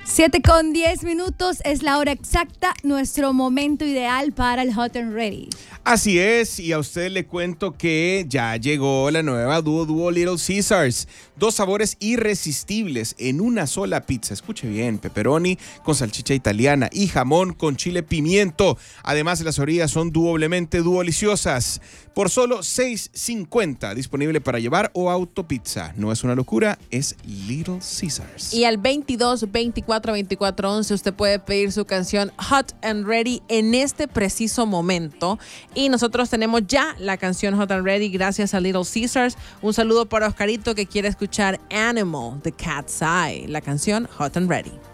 7:10 es la hora exacta, nuestro momento ideal para el Hot and Ready. Así es, y a usted le cuento que ya llegó la nueva Duo Little Caesars. 2 sabores irresistibles en una sola pizza. Escuche bien, pepperoni con salchicha italiana y jamón con chile pimiento. Además, las orillas son doblemente deliciosas. Por solo $6.50, disponible para llevar o autopizza. No es una locura, es Little Caesars. Y al 22-24-24-11 usted puede pedir su canción Hot and Ready en este preciso momento. Y nosotros tenemos ya la canción Hot and Ready gracias a Little Caesars. Un saludo para Oscarito que quiere escuchar Animal, The Cat's Eye, la canción Hot and Ready.